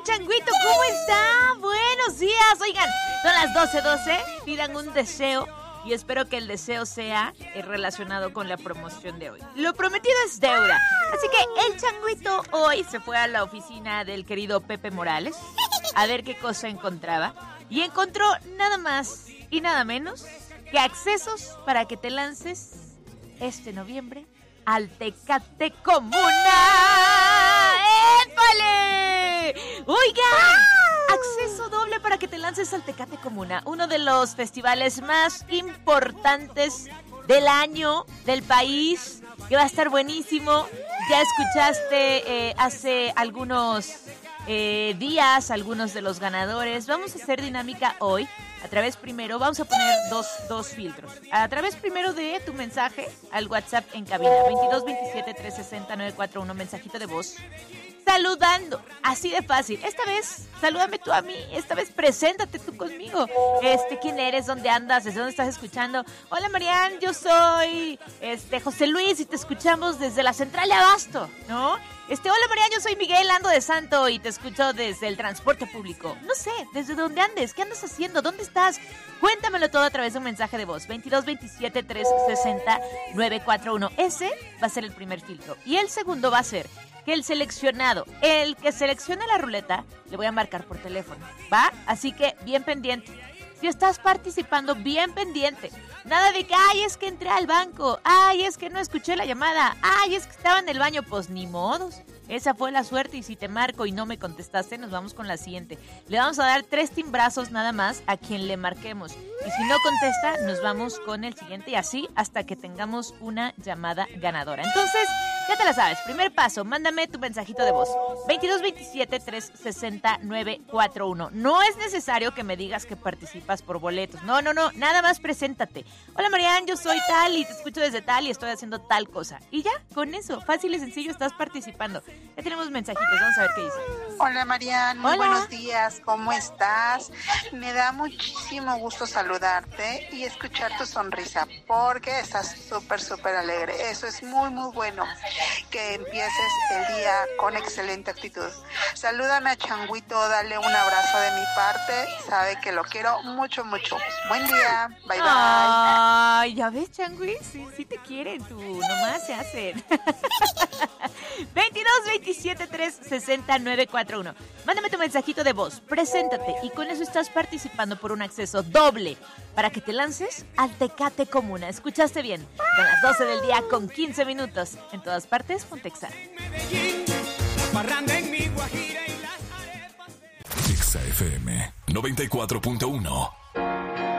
Changuito, ¿cómo está? Buenos días. Oigan, son las 12:12. Pidan un deseo y espero que el deseo sea relacionado con la promoción de hoy. Lo prometido es deuda. Así que el Changuito hoy se fue a la oficina del querido Pepe Morales a ver qué cosa encontraba. Y encontró nada más y nada menos que accesos para que te lances este noviembre al Tecate Comuna. ¡Épale! ¡Oigan! Acceso doble para que te lances al Tecate Comuna, uno de los festivales más importantes del año, del país, que va a estar buenísimo. Ya escuchaste hace algunos días algunos de los ganadores. Vamos a hacer dinámica hoy. A través primero, vamos a poner dos filtros. A través primero de tu mensaje al WhatsApp en cabina, 2227-360-941, mensajito de voz, saludando, así de fácil. Esta vez, salúdame tú a mí, esta vez preséntate tú conmigo. ¿Quién eres? ¿Dónde andas? ¿Desde dónde estás escuchando? Hola, Marian, yo soy José Luis y te escuchamos desde la Central de Abasto, ¿no? Hola, Marian, yo soy Miguel, ando de Santo y te escucho desde el transporte público. No sé, desde dónde andes, qué andas haciendo, dónde estás. Cuéntamelo todo a través de un mensaje de voz, 2227-360-941. Ese va a ser el primer filtro. Y el segundo va a ser que el que seleccione la ruleta, le voy a marcar por teléfono, ¿va? Así que bien pendiente. Si estás participando, bien pendiente. Nada de que, ay, es que entré al banco, ay, es que no escuché la llamada, ay, es que estaba en el baño. Pues ni modos. Esa fue la suerte y si te marco y no me contestaste, nos vamos con la siguiente. Le vamos a dar 3 timbrazos nada más a quien le marquemos. Y si no contesta, nos vamos con el siguiente y así hasta que tengamos una llamada ganadora. Entonces, ya te la sabes. Primer paso, mándame tu mensajito de voz. 2227-360-941. No es necesario que me digas que participas por boletos. No. Nada más preséntate. Hola, Marian, yo soy tal y te escucho desde tal y estoy haciendo tal cosa. Y ya, con eso, fácil y sencillo, estás participando. Ya tenemos mensajitos, vamos a ver qué dice. Hola, Marian, muy Hola. buenos días, ¿cómo estás? Me da muchísimo gusto saludarte y escuchar tu sonrisa, porque estás súper alegre. Eso es muy bueno, que empieces el día con excelente actitud. Salúdame a Changuito, dale un abrazo de mi parte, sabe que lo quiero mucho. Buen día, bye. Ay, ya ves, Changui, sí te quieren, tú, nomás se hacen. 2227-360-941. Mándame tu mensajito de voz, preséntate y con eso estás participando por un acceso doble para que te lances al Tecate Comuna. ¿Escuchaste bien? Son las 12 del día con 15 minutos. En todas partes, Pontexa. Exa FM 94.1